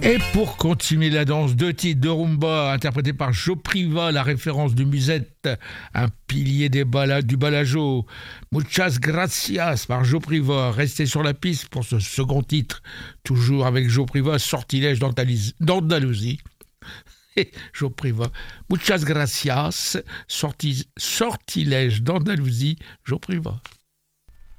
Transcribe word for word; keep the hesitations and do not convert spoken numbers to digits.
Et pour continuer la danse, deux titres de rumba interprétés par Joe Priva, la référence du musette, un pilier des bala, du balajo. Muchas gracias par Joe Priva. Restez sur la piste pour ce second titre, toujours avec Joe Priva, Sortilège d'Andalousie. Joe Priva. Muchas gracias, sorti, Sortilège d'Andalousie, Joe Priva.